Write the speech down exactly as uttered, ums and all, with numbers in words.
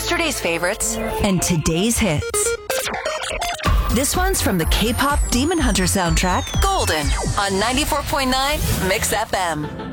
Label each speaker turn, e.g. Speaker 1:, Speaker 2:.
Speaker 1: yesterday's favorites and today's hits. This one's from the K-pop Demon Hunter soundtrack, Golden, on ninety-four point nine Mix F M.